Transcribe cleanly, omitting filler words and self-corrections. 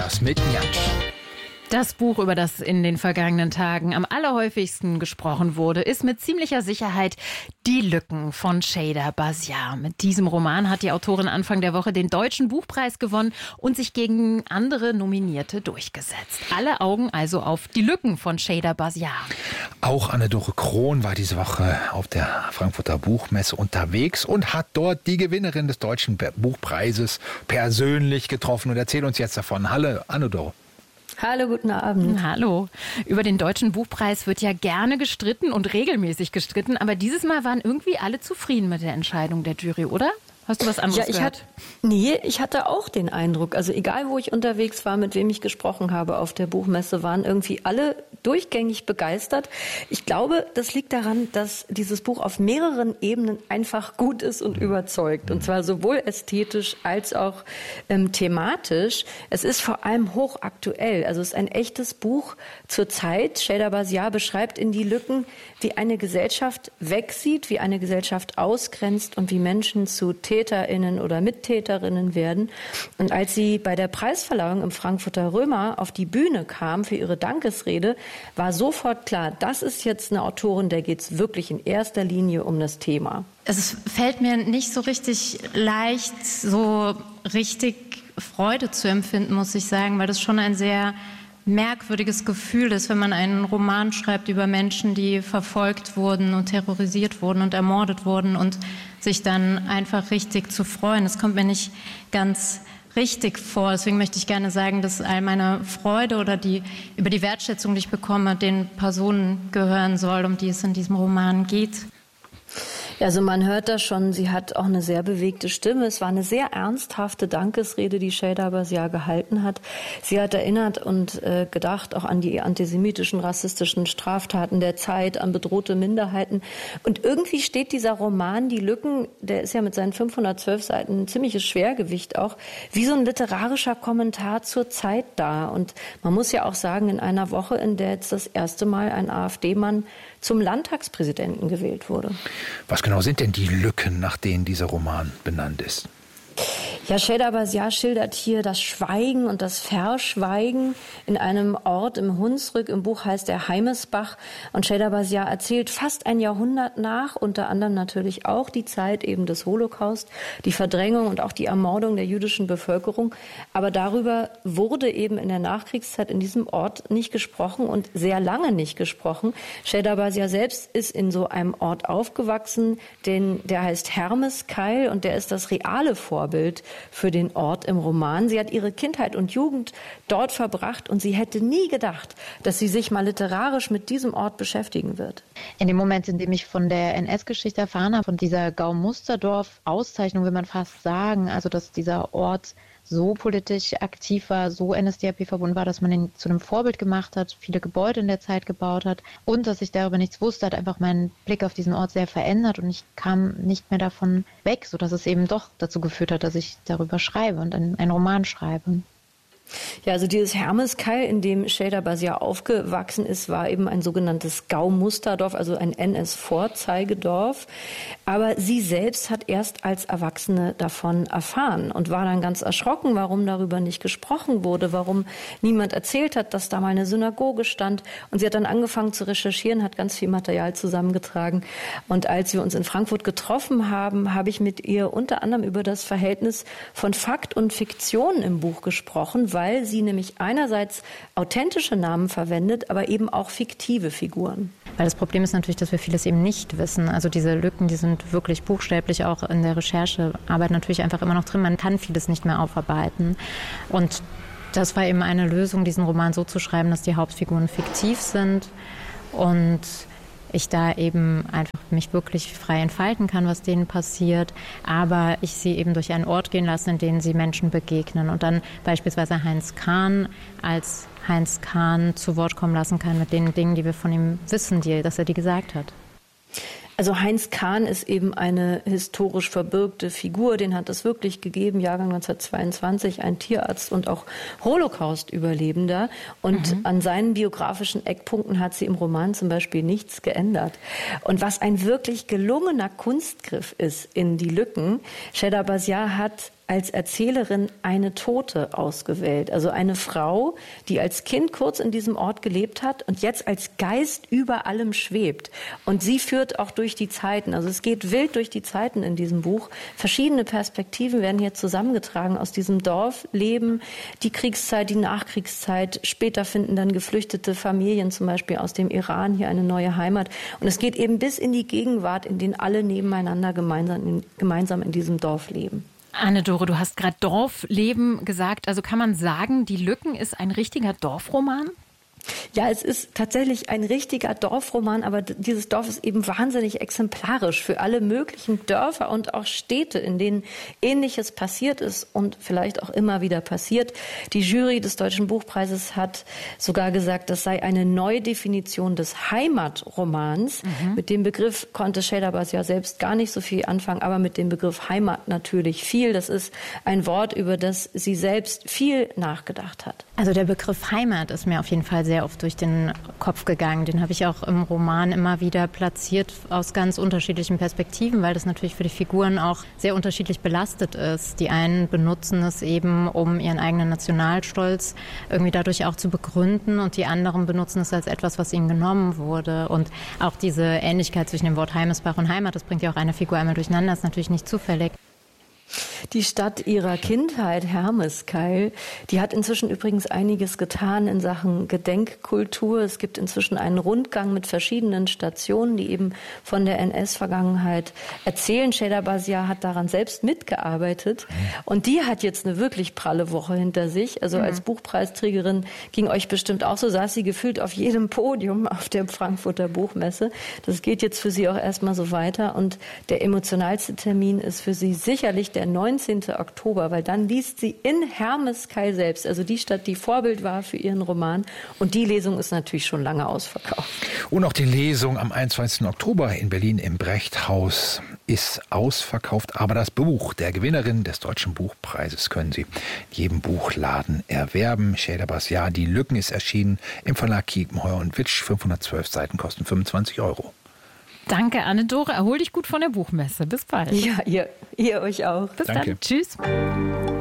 Extras mit Jansch. Das Buch, über das in den vergangenen Tagen am allerhäufigsten gesprochen wurde, ist mit ziemlicher Sicherheit Die Lücken von Cheyda Basiar. Mit diesem Roman hat die Autorin Anfang der Woche den Deutschen Buchpreis gewonnen und sich gegen andere Nominierte durchgesetzt. Alle Augen also auf Die Lücken von Cheyda Basiar. Auch Anne-Dore Krohn war diese Woche auf der Frankfurter Buchmesse unterwegs und hat dort die Gewinnerin des Deutschen Buchpreises persönlich getroffen und erzählt uns jetzt davon. Hallo, Anne-Dore. Hallo, guten Abend. Hallo. Über den Deutschen Buchpreis wird ja gerne gestritten und regelmäßig gestritten, aber dieses Mal waren irgendwie alle zufrieden mit der Entscheidung der Jury, oder? Hast du was anderes gehört? Ich hatte auch den Eindruck, also egal wo ich unterwegs war, mit wem ich gesprochen habe auf der Buchmesse, waren irgendwie alle durchgängig begeistert. Ich glaube, das liegt daran, dass dieses Buch auf mehreren Ebenen einfach gut ist und überzeugt. Und zwar sowohl ästhetisch als auch thematisch. Es ist vor allem hochaktuell. Also es ist ein echtes Buch zur Zeit. Cheyda Basiar beschreibt in Die Lücken, wie eine Gesellschaft wegsieht, wie eine Gesellschaft ausgrenzt und wie Menschen zu TäterInnen oder Mittäterinnen werden. Und als sie bei der Preisverleihung im Frankfurter Römer auf die Bühne kam für ihre Dankesrede, war sofort klar, das ist jetzt eine Autorin, der geht es wirklich in erster Linie um das Thema. Es fällt mir nicht so richtig leicht, so richtig Freude zu empfinden, muss ich sagen, weil das schon ein sehr merkwürdiges Gefühl ist, wenn man einen Roman schreibt über Menschen, die verfolgt wurden und terrorisiert wurden und ermordet wurden und sich dann einfach richtig zu freuen. Das kommt mir nicht ganz richtig vor. Deswegen möchte ich gerne sagen, dass all meine Freude oder über die Wertschätzung, die ich bekomme, den Personen gehören soll, um die es in diesem Roman geht. Also man hört das schon, sie hat auch eine sehr bewegte Stimme. Es war eine sehr ernsthafte Dankesrede, die Cheyda Basiar gehalten hat. Sie hat erinnert und gedacht auch an die antisemitischen, rassistischen Straftaten der Zeit, an bedrohte Minderheiten. Und irgendwie steht dieser Roman, Die Lücken, der ist ja mit seinen 512 Seiten ein ziemliches Schwergewicht auch, wie so ein literarischer Kommentar zur Zeit da. Und man muss ja auch sagen, in einer Woche, in der jetzt das erste Mal ein AfD-Mann zum Landtagspräsidenten gewählt wurde. Was genau sind denn die Lücken, nach denen dieser Roman benannt ist? Ja, Cheyda Basiar schildert hier das Schweigen und das Verschweigen in einem Ort im Hunsrück. Im Buch heißt er Heimesbach. Und Cheyda Basiar erzählt fast ein Jahrhundert nach, unter anderem natürlich auch die Zeit eben des Holocaust, die Verdrängung und auch die Ermordung der jüdischen Bevölkerung. Aber darüber wurde eben in der Nachkriegszeit in diesem Ort nicht gesprochen und sehr lange nicht gesprochen. Cheyda Basiar selbst ist in so einem Ort aufgewachsen, der heißt Hermeskeil und der ist das reale Vorbild für den Ort im Roman. Sie hat ihre Kindheit und Jugend dort verbracht und sie hätte nie gedacht, dass sie sich mal literarisch mit diesem Ort beschäftigen wird. In dem Moment, in dem ich von der NS-Geschichte erfahren habe, von dieser Gau-Musterdorf-Auszeichnung, will man fast sagen, also dass dieser Ort so politisch aktiv war, so NSDAP verbunden war, dass man ihn zu einem Vorbild gemacht hat, viele Gebäude in der Zeit gebaut hat und dass ich darüber nichts wusste, hat einfach meinen Blick auf diesen Ort sehr verändert und ich kam nicht mehr davon weg, sodass es eben doch dazu geführt hat, dass ich darüber schreibe und einen Roman schreibe. Ja, also dieses Hermeskeil, in dem Cheyda Basiar aufgewachsen ist, war eben ein sogenanntes Gau-Musterdorf, also ein NS-Vorzeigedorf. Aber sie selbst hat erst als Erwachsene davon erfahren und war dann ganz erschrocken, warum darüber nicht gesprochen wurde, warum niemand erzählt hat, dass da mal eine Synagoge stand. Und sie hat dann angefangen zu recherchieren, hat ganz viel Material zusammengetragen. Und als wir uns in Frankfurt getroffen haben, habe ich mit ihr unter anderem über das Verhältnis von Fakt und Fiktion im Buch gesprochen, weil sie nämlich einerseits authentische Namen verwendet, aber eben auch fiktive Figuren. Weil das Problem ist natürlich, dass wir vieles eben nicht wissen. Also diese Lücken, die sind wirklich buchstäblich auch in der Recherchearbeit natürlich einfach immer noch drin. Man kann vieles nicht mehr aufarbeiten. Und das war eben eine Lösung, diesen Roman so zu schreiben, dass die Hauptfiguren fiktiv sind und ich da eben einfach mich wirklich frei entfalten kann, was denen passiert, aber ich sie eben durch einen Ort gehen lasse, in dem sie Menschen begegnen und dann beispielsweise Heinz Kahn als Heinz Kahn zu Wort kommen lassen kann mit den Dingen, die wir von ihm wissen, dass er die gesagt hat. Also Heinz Kahn ist eben eine historisch verbürgte Figur, den hat es wirklich gegeben, Jahrgang 1922, ein Tierarzt und auch Holocaust-Überlebender. Und an seinen biografischen Eckpunkten hat sie im Roman zum Beispiel nichts geändert. Und was ein wirklich gelungener Kunstgriff ist in Die Lücken, Cheyda Basiar hat als Erzählerin eine Tote ausgewählt. Also eine Frau, die als Kind kurz in diesem Ort gelebt hat und jetzt als Geist über allem schwebt. Und sie führt auch durch die Zeiten. Also es geht wild durch die Zeiten in diesem Buch. Verschiedene Perspektiven werden hier zusammengetragen aus diesem Dorfleben, die Kriegszeit, die Nachkriegszeit. Später finden dann geflüchtete Familien zum Beispiel aus dem Iran hier eine neue Heimat. Und es geht eben bis in die Gegenwart, in denen alle nebeneinander gemeinsam in diesem Dorf leben. Anne-Dore, du hast gerade Dorfleben gesagt. Also kann man sagen, Die Lücken ist ein richtiger Dorfroman? Ja, es ist tatsächlich ein richtiger Dorfroman, aber dieses Dorf ist eben wahnsinnig exemplarisch für alle möglichen Dörfer und auch Städte, in denen Ähnliches passiert ist und vielleicht auch immer wieder passiert. Die Jury des Deutschen Buchpreises hat sogar gesagt, das sei eine Neudefinition des Heimatromans. Mit dem Begriff konnte Sheyda Basiar selbst gar nicht so viel anfangen, aber mit dem Begriff Heimat natürlich viel. Das ist ein Wort, über das sie selbst viel nachgedacht hat. Also der Begriff Heimat ist mir auf jeden Fall sehr oft durch den Kopf gegangen. Den habe ich auch im Roman immer wieder platziert aus ganz unterschiedlichen Perspektiven, weil das natürlich für die Figuren auch sehr unterschiedlich belastet ist. Die einen benutzen es eben, um ihren eigenen Nationalstolz irgendwie dadurch auch zu begründen, und die anderen benutzen es als etwas, was ihnen genommen wurde. Und auch diese Ähnlichkeit zwischen dem Wort Heimesbach und Heimat, das bringt ja auch eine Figur einmal durcheinander, ist natürlich nicht zufällig. Die Stadt ihrer Kindheit, Hermeskeil, die hat inzwischen übrigens einiges getan in Sachen Gedenkkultur. Es gibt inzwischen einen Rundgang mit verschiedenen Stationen, die eben von der NS-Vergangenheit erzählen. Sheyda Basiar hat daran selbst mitgearbeitet und die hat jetzt eine wirklich pralle Woche hinter sich. Also als Buchpreisträgerin ging euch bestimmt auch so, saß sie gefühlt auf jedem Podium auf der Frankfurter Buchmesse. Das geht jetzt für sie auch erstmal so weiter, und der emotionalste Termin ist für sie sicherlich der 19. Oktober, weil dann liest sie in Hermeskeil selbst, also die Stadt, die Vorbild war für ihren Roman. Und die Lesung ist natürlich schon lange ausverkauft. Und auch die Lesung am 21. Oktober in Berlin im Brechthaus ist ausverkauft. Aber das Buch der Gewinnerin des Deutschen Buchpreises können Sie in jedem Buchladen erwerben. Sheyda Basiar, Die Lücken, ist erschienen im Verlag Kiepenheuer & Witsch. 512 Seiten kosten 25 €. Danke, Anne-Dore. Erhol dich gut von der Buchmesse. Bis bald. Ja, ihr euch auch. Bis Danke. dann. Tschüss.